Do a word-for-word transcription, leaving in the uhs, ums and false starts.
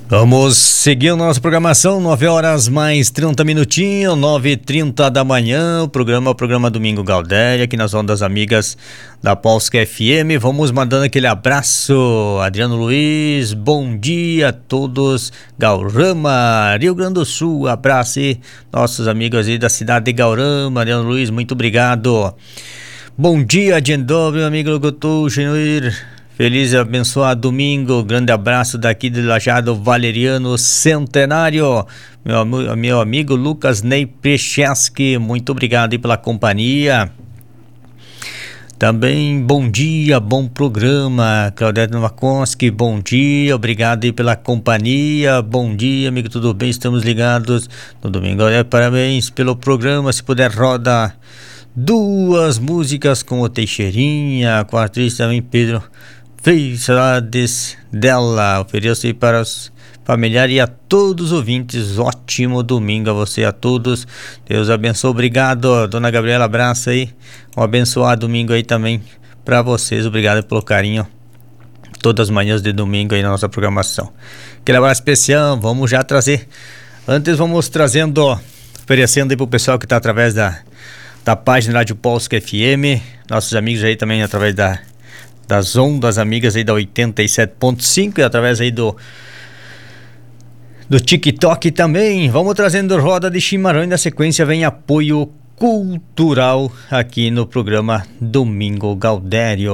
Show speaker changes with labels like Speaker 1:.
Speaker 1: Vamos seguir a nossa programação, nove horas mais trinta minutinhos, nove e trinta da manhã, o programa, o programa Domingo Galdério, aqui nas ondas amigas da Polska F M. Vamos mandando aquele abraço, Adriano Luiz, bom dia a todos, Gaurama, Rio Grande do Sul, abraço aí, nossos amigos aí da cidade de Gaurama, Adriano Luiz, muito obrigado. Bom dia, dzień dobry, amigo locutor, senhor. Feliz e abençoado domingo, grande abraço daqui de Lajeado Valeriano Centenário, meu, meu amigo Lucas Ney Precheski, muito obrigado aí pela companhia. Também bom dia, bom programa, Claudete Novakonski, bom dia, obrigado aí pela companhia, bom dia amigo, tudo bem, estamos ligados no domingo, parabéns pelo programa, se puder roda duas músicas com o Teixeirinha, com a atriz também Pedro Felicidades dela, ofereço aí para os familiares e a todos os ouvintes, ótimo domingo a você, a todos, Deus abençoe, obrigado, dona Gabriela, abraço aí, um abençoado domingo aí também para vocês, obrigado pelo carinho, todas as manhãs de domingo aí na nossa programação, aquele abraço especial, vamos já trazer, antes vamos trazendo, oferecendo aí pro pessoal que está através da, da página Rádio Polska F M, nossos amigos aí também através da das ondas amigas aí da oitenta e sete ponto cinco e através aí do do TikTok também. Vamos trazendo roda de chimarrão e na sequência vem apoio cultural aqui no programa Domingo Galdério.